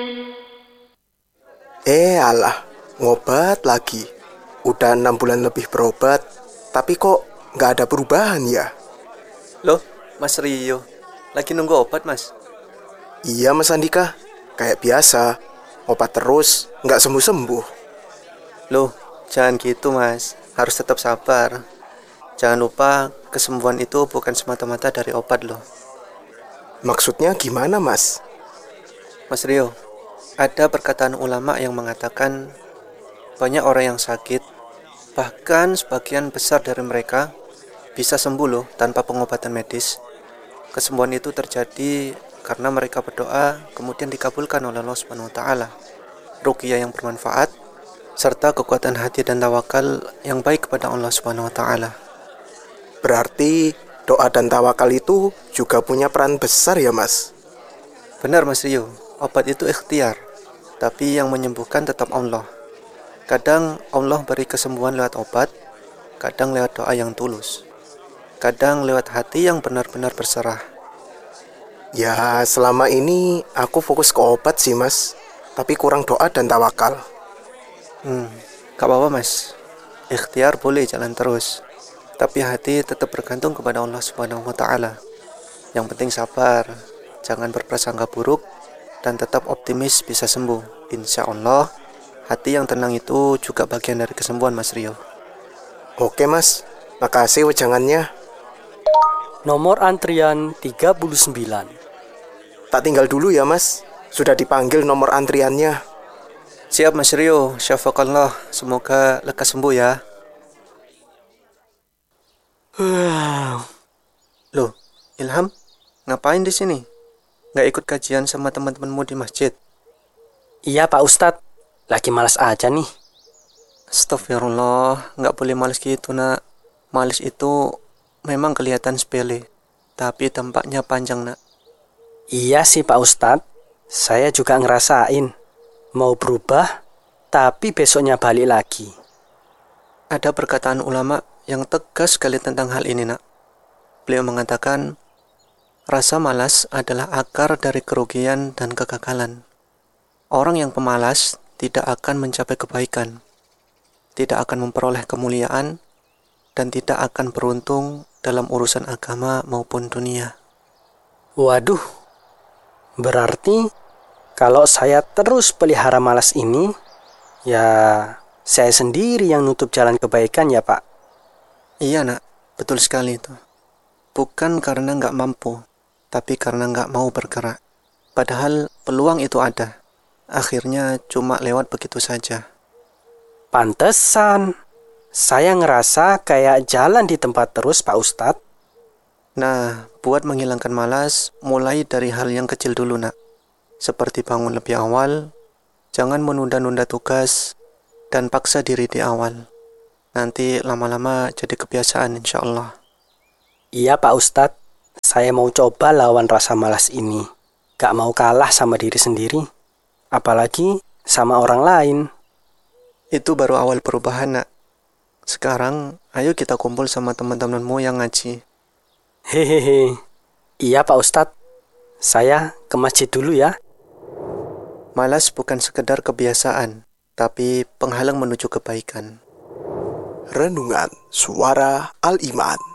Alah, ngobat lagi. Udah 6 bulan lebih berobat, tapi kok nggak ada perubahan ya? Loh, Mas Rio, lagi nunggu obat, Mas? Iya Mas Andika, kayak biasa. Obat terus, nggak sembuh-sembuh. Loh, jangan gitu, Mas. Harus tetap sabar. Jangan lupa, kesembuhan itu bukan semata-mata dari obat loh. Maksudnya gimana Mas? Mas Rio, ada perkataan ulama yang mengatakan banyak orang yang sakit, bahkan sebagian besar dari mereka bisa sembuh loh tanpa pengobatan medis. Kesembuhan itu terjadi karena mereka berdoa kemudian dikabulkan oleh Allah Subhanahu wa taala. Ruqyah yang bermanfaat serta kekuatan hati dan tawakal yang baik kepada Allah Subhanahu wa taala. Berarti doa dan tawakal itu juga punya peran besar ya Mas? Benar Mas Rio, obat itu ikhtiar, tapi yang menyembuhkan tetap Allah. Kadang Allah beri kesembuhan lewat obat, kadang lewat doa yang tulus, kadang lewat hati yang benar-benar berserah. Ya, selama ini aku fokus ke obat sih Mas, tapi kurang doa dan tawakal. Gak apa-apa Mas, ikhtiar boleh jalan terus, tapi hati tetap bergantung kepada Allah Subhanahu wa taala. Yang penting sabar, jangan berprasangka buruk, dan tetap optimis bisa sembuh. Insya Allah, hati yang tenang itu juga bagian dari kesembuhan Mas Rio. Oke Mas, makasih wejangannya. Nomor antrian 39. Tak tinggal dulu ya Mas, sudah dipanggil nomor antriannya. Siap Mas Rio, syafakallah, semoga lekas sembuh ya. Loh, Ilham, ngapain di sini? Nggak ikut kajian sama teman-temanmu di masjid? Iya Pak Ustadz, lagi malas aja nih. Astagfirullah, nggak boleh malas gitu nak. Malas itu memang kelihatan sepele, tapi dampaknya panjang nak. Iya sih Pak Ustadz, saya juga ngerasain. Mau berubah, tapi besoknya balik lagi. Ada perkataan ulama yang tegas sekali tentang hal ini nak. Beliau mengatakan, rasa malas adalah akar dari kerugian dan kegagalan. Orang yang pemalas tidak akan mencapai kebaikan, tidak akan memperoleh kemuliaan, dan tidak akan beruntung dalam urusan agama maupun dunia. Waduh, berarti kalau saya terus pelihara malas ini, ya saya sendiri yang nutup jalan kebaikan ya Pak. Iya nak, betul sekali itu. Bukan karena nggak mampu, tapi karena nggak mau bergerak. Padahal peluang itu ada. Akhirnya cuma lewat begitu saja. Pantesan, saya ngerasa kayak jalan di tempat terus Pak Ustadz. Nah, buat menghilangkan malas, mulai dari hal yang kecil dulu nak. Seperti bangun lebih awal, jangan menunda-nunda tugas, dan paksa diri di awal. Nanti lama-lama jadi kebiasaan insya Allah. Iya Pak Ustadz, saya mau coba lawan rasa malas ini. Gak mau kalah sama diri sendiri, apalagi sama orang lain. Itu baru awal perubahan nak. Sekarang, ayo kita kumpul sama teman-temanmu yang ngaji. Hehehe, iya Pak Ustadz, saya ke masjid dulu ya. Malas bukan sekedar kebiasaan, tapi penghalang menuju kebaikan. Renungan Suara Al-Iman.